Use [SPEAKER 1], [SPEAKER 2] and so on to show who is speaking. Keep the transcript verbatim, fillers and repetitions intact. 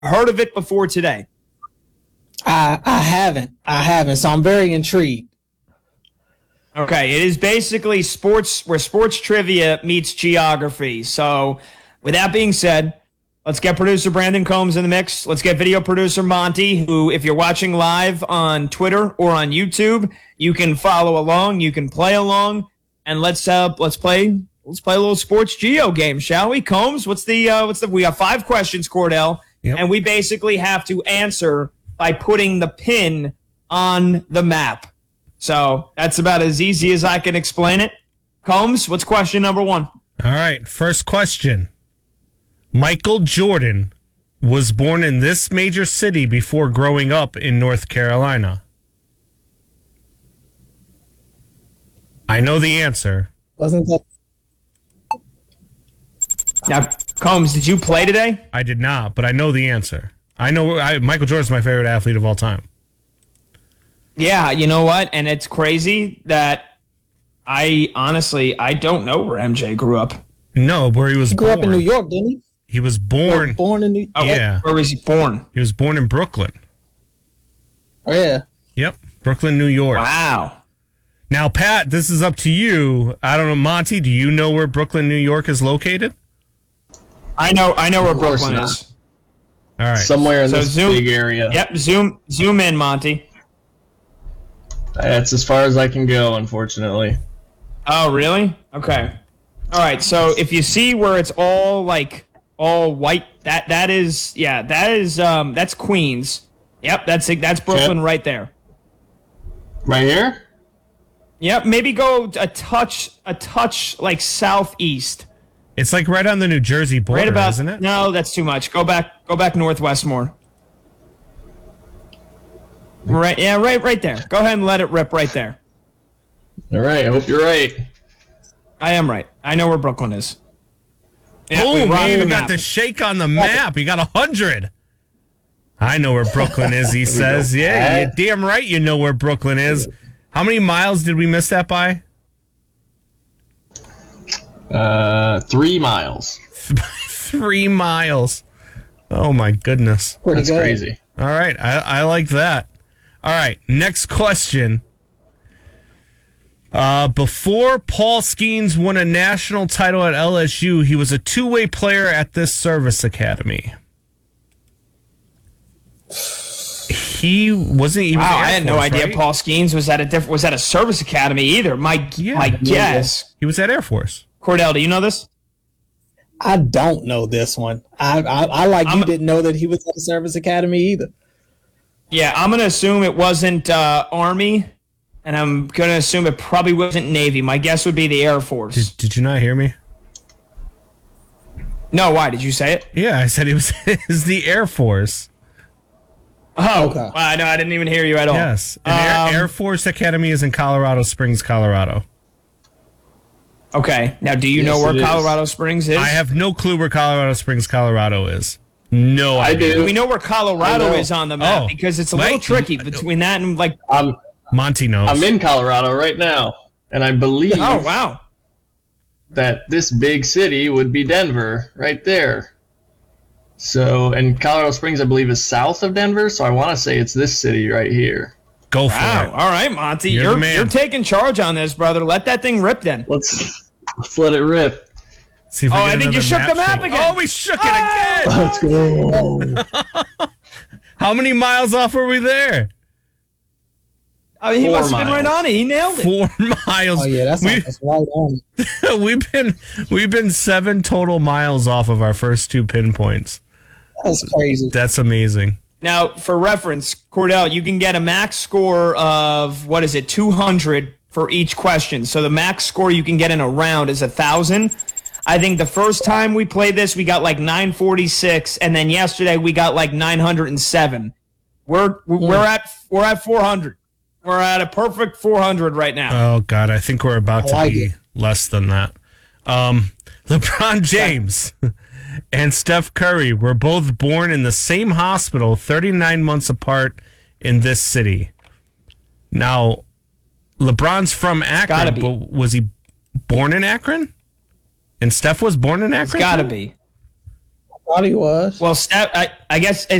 [SPEAKER 1] heard of it before today?
[SPEAKER 2] I I haven't. I haven't. So I'm very intrigued.
[SPEAKER 1] Okay, it is basically sports where sports trivia meets geography. So, with that being said, let's get producer Brandon Combs in the mix. Let's get video producer Monty, who, if you're watching live on Twitter or on YouTube, you can follow along, you can play along, and let's uh let's play let's play a little sports geo game, shall we? Combs, what's the uh, what's the we have five questions, Cordell, yep. And we basically have to answer by putting the pin on the map. So that's about as easy as I can explain it. Combs, what's question number one?
[SPEAKER 3] All right, first question. Michael Jordan was born in this major city before growing up in North Carolina. I know the answer.
[SPEAKER 2] Wasn't that?
[SPEAKER 1] Now, Combs, did you play today?
[SPEAKER 3] I did not, but I know the answer. I know I, Michael Jordan's my favorite athlete of all time.
[SPEAKER 1] Yeah, you know what? And it's crazy that I honestly, I don't know where M J grew up.
[SPEAKER 3] No, where he was
[SPEAKER 2] He grew
[SPEAKER 3] born.
[SPEAKER 2] up in New York, didn't he?
[SPEAKER 3] He was born.
[SPEAKER 2] He was born in New York.
[SPEAKER 1] Oh,
[SPEAKER 3] yeah.
[SPEAKER 1] Where was he born?
[SPEAKER 3] He was born in Brooklyn.
[SPEAKER 2] Oh, yeah.
[SPEAKER 3] Yep, Brooklyn, New York.
[SPEAKER 1] Wow.
[SPEAKER 3] Now, Pat, this is up to you. I don't know, Monty, do you know where Brooklyn, New York is located?
[SPEAKER 1] I know I know where
[SPEAKER 4] Of course
[SPEAKER 1] Brooklyn
[SPEAKER 4] not.
[SPEAKER 1] is.
[SPEAKER 3] All right.
[SPEAKER 4] Somewhere in
[SPEAKER 1] So
[SPEAKER 4] this
[SPEAKER 1] zoom-
[SPEAKER 4] big area.
[SPEAKER 1] Yep, zoom zoom in, Monty.
[SPEAKER 4] That's as far as I can go, unfortunately.
[SPEAKER 1] Oh, really? Okay. All right, so if you see where it's all like all white, that that is yeah, that is um that's Queens. Yep, that's it. That's Brooklyn
[SPEAKER 4] Okay.
[SPEAKER 1] right there.
[SPEAKER 4] Right here?
[SPEAKER 1] Yep, maybe go a touch a touch like southeast.
[SPEAKER 3] It's like right on the New Jersey border,
[SPEAKER 1] Right about
[SPEAKER 3] isn't it?
[SPEAKER 1] No, that's too much. Go back go back northwest more. Right, yeah, right right there. Go ahead and let it rip right there.
[SPEAKER 4] All right, I hope you're right.
[SPEAKER 1] I am right. I know where Brooklyn is. Yeah,
[SPEAKER 3] Oh,
[SPEAKER 1] we rocked
[SPEAKER 3] man,
[SPEAKER 1] the
[SPEAKER 3] you got
[SPEAKER 1] map.
[SPEAKER 3] the shake on the map. You got a hundred. I know where Brooklyn is, he says. Yeah, you're damn right you know where Brooklyn is. How many miles did we miss that by?
[SPEAKER 4] Uh, three miles.
[SPEAKER 3] Three miles. Oh, my goodness.
[SPEAKER 2] Pretty
[SPEAKER 4] That's
[SPEAKER 2] good.
[SPEAKER 4] crazy.
[SPEAKER 3] All right, I, I like that. All right, next question. Uh, before Paul Skeens won a national title at L S U, he was a two-way player at this service academy. He wasn't even.
[SPEAKER 1] Wow,
[SPEAKER 3] Air
[SPEAKER 1] I had no
[SPEAKER 3] Force,
[SPEAKER 1] idea
[SPEAKER 3] right?
[SPEAKER 1] Paul Skeens was at a different was at a service academy either. My
[SPEAKER 3] Yeah.
[SPEAKER 1] my guess.
[SPEAKER 3] He was at Air Force.
[SPEAKER 1] Cordell, do you know this?
[SPEAKER 2] I don't know this one. I I, I like
[SPEAKER 1] I'm-
[SPEAKER 2] you didn't know that he was at the service academy either.
[SPEAKER 1] Yeah, I'm gonna assume it wasn't uh, Army, and I'm gonna assume it probably wasn't Navy. My guess would be the Air Force.
[SPEAKER 3] Did, did you not hear me?
[SPEAKER 1] No, why did you say it?
[SPEAKER 3] Yeah, I said he was is the Air Force.
[SPEAKER 1] Oh,
[SPEAKER 2] Okay.
[SPEAKER 1] wow, no, I didn't even hear you at all.
[SPEAKER 3] Yes, and
[SPEAKER 1] Um,
[SPEAKER 3] Air, Air Force Academy is in Colorado Springs, Colorado.
[SPEAKER 1] Okay, now do you
[SPEAKER 4] Yes,
[SPEAKER 1] know where
[SPEAKER 4] it is.
[SPEAKER 1] Colorado Springs is?
[SPEAKER 3] I have no clue where Colorado Springs, Colorado is. No
[SPEAKER 4] I
[SPEAKER 3] idea.
[SPEAKER 4] do.
[SPEAKER 1] We know where Colorado
[SPEAKER 4] I know.
[SPEAKER 1] is on the map
[SPEAKER 3] Oh,
[SPEAKER 1] because it's a little
[SPEAKER 3] wait.
[SPEAKER 1] tricky between that and like.
[SPEAKER 4] I'm
[SPEAKER 3] Monty knows.
[SPEAKER 4] I'm in Colorado right now, and I believe
[SPEAKER 1] Oh wow.
[SPEAKER 4] that this big city would be Denver right there. So, and Colorado Springs, I believe, is south of Denver. So I want to say it's this city right here.
[SPEAKER 3] Go for
[SPEAKER 1] Wow.
[SPEAKER 3] it.
[SPEAKER 1] All right, Monty,
[SPEAKER 3] You're
[SPEAKER 1] you're
[SPEAKER 3] the man.
[SPEAKER 1] you're taking charge on this, brother. Let that thing rip then.
[SPEAKER 4] Let's let's let it rip.
[SPEAKER 3] See if we
[SPEAKER 1] Oh,
[SPEAKER 3] get
[SPEAKER 1] I think you
[SPEAKER 3] another
[SPEAKER 1] shook the map
[SPEAKER 3] shake.
[SPEAKER 1] again.
[SPEAKER 3] Oh, we shook it again.
[SPEAKER 4] Let's go.
[SPEAKER 3] How many miles off were we there?
[SPEAKER 1] Oh, he
[SPEAKER 4] Four
[SPEAKER 1] must have been right
[SPEAKER 4] miles.
[SPEAKER 1] on it. He nailed it.
[SPEAKER 3] Four miles.
[SPEAKER 2] Oh yeah, that's,
[SPEAKER 3] we,
[SPEAKER 2] that's right on.
[SPEAKER 3] we've been we've been seven total miles off of our first two pinpoints.
[SPEAKER 2] That's crazy.
[SPEAKER 3] That's amazing.
[SPEAKER 1] Now, for reference, Cordell, you can get a max score of what is it, two hundred for each question. So the max score you can get in a round is a thousand. I think the first time we played this, we got like nine forty-six, and then yesterday we got like nine hundred seven. We're we're at we're at four hundred. We're at a perfect four hundred right now.
[SPEAKER 3] Oh God, I think we're about to
[SPEAKER 2] I like
[SPEAKER 3] be
[SPEAKER 2] it.
[SPEAKER 3] less than that. Um, LeBron James and Steph Curry were both born in the same hospital, thirty-nine months apart in this city. Now, LeBron's from
[SPEAKER 1] gotta
[SPEAKER 3] Akron,
[SPEAKER 1] be.
[SPEAKER 3] but was he born in Akron? And Steph was born in
[SPEAKER 1] It's
[SPEAKER 3] Akron?
[SPEAKER 1] got to be.
[SPEAKER 2] thought he was.
[SPEAKER 1] Well, Steph, I, I guess